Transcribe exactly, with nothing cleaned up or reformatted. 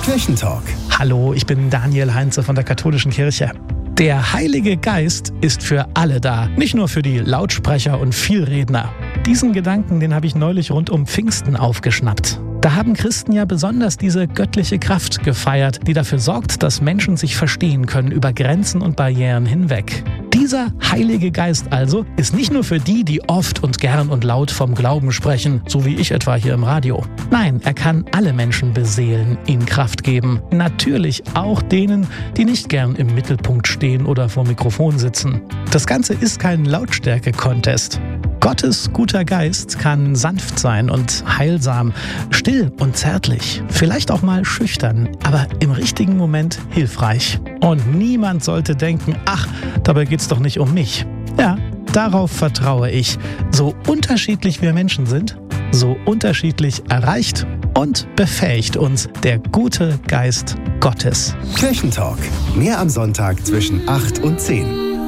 Kirchentalk. Hallo, ich bin Daniel Heinze von der Katholischen Kirche. Der Heilige Geist ist für alle da, nicht nur für die Lautsprecher und Vielredner. Diesen Gedanken, den habe ich neulich rund um Pfingsten aufgeschnappt. Da haben Christen ja besonders diese göttliche Kraft gefeiert, die dafür sorgt, dass Menschen sich verstehen können über Grenzen und Barrieren hinweg. Dieser Heilige Geist also ist nicht nur für die, die oft und gern und laut vom Glauben sprechen, so wie ich etwa hier im Radio. Nein, er kann alle Menschen beseelen, ihnen Kraft geben. Natürlich auch denen, die nicht gern im Mittelpunkt stehen oder vor Mikrofon sitzen. Das Ganze ist kein Lautstärke-Contest. Gottes guter Geist kann sanft sein und heilsam, still und zärtlich, vielleicht auch mal schüchtern, aber im richtigen Moment hilfreich. Und niemand sollte denken, ach, dabei geht's doch nicht um mich. Ja, darauf vertraue ich. So unterschiedlich wir Menschen sind, so unterschiedlich erreicht und befähigt uns der gute Geist Gottes. Kirchentalk. Mehr am Sonntag zwischen acht und zehn.